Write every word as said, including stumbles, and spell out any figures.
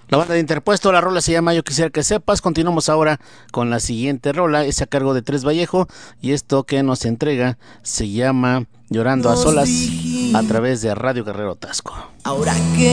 La banda de Interpuesto, la rola se llama Yo Quisiera Que Sepas. Continuamos ahora con la siguiente rola, es a cargo de Tres Vallejo, y esto que nos entrega se llama Llorando a Solas a través de Radio Guerrero Tasco. Ahora que